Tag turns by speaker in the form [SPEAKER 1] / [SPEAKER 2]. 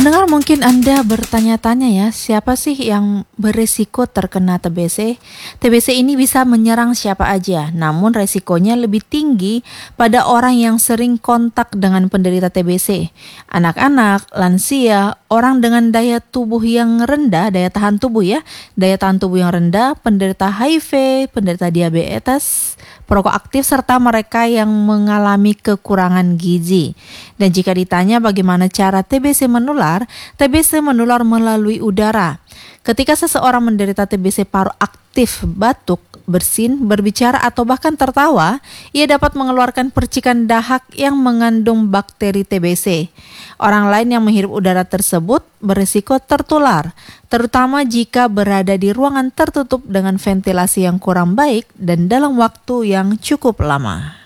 [SPEAKER 1] Pendengar, mungkin Anda bertanya-tanya ya, siapa sih yang berisiko terkena TBC? TBC ini bisa menyerang siapa aja, namun resikonya lebih tinggi pada orang yang sering kontak dengan penderita TBC. Anak-anak, lansia, orang dengan daya tubuh yang rendah, daya tahan tubuh yang rendah, penderita HIV, penderita diabetes, perokok aktif, serta mereka yang mengalami kekurangan gizi. Dan jika ditanya bagaimana cara TBC menular melalui udara. Ketika seseorang menderita TBC paru aktif, batuk, bersin, berbicara, atau bahkan tertawa, ia dapat mengeluarkan percikan dahak yang mengandung bakteri TBC. Orang lain yang menghirup udara tersebut berisiko tertular, terutama jika berada di ruangan tertutup dengan ventilasi yang kurang baik dan dalam waktu yang cukup lama.